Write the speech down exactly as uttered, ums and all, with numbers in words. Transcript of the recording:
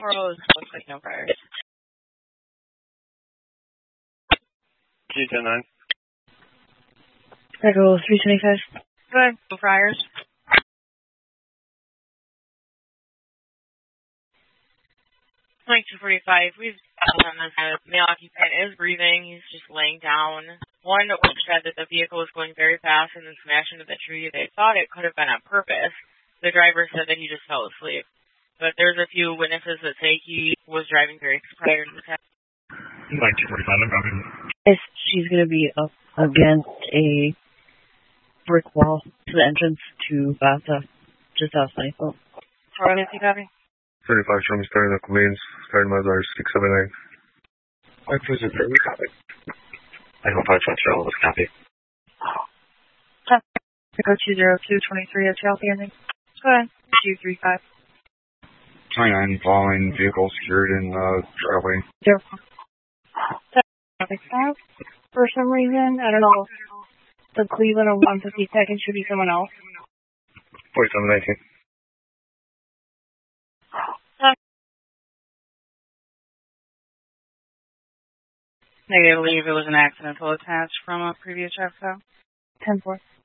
four oh looks like no priors. G ten nine. Echo three twenty-five. Go ahead, no priors. twenty-two forty-five, we've on this. Uh, male occupant is breathing. He's just laying down. One which said that the vehicle was going very fast and then smashed into the tree. They thought it could have been on purpose. The driver said that he just fell asleep. But there's a few witnesses that say he was driving very prior to the attack. nineteen forty-five, I'm copy. If she's going to be up against a brick wall to the entrance to Bata, just outside. Oh. four oh Nancy, copy. thirty-five, show me starting at Queens. Starting Mazar six seven nine. I present early copy. I hope I touch all this copy. Echo two zero two twenty-three at Chelsea ending. Go ahead. two three five. twenty-nine, following vehicle secured in the driveway. Zero. Five. For some reason, I don't know. The Cleveland of one fifty-second should be someone else. forty-seven nineteen. I believe it was an accidental attach from a previous traffic stop. ten four.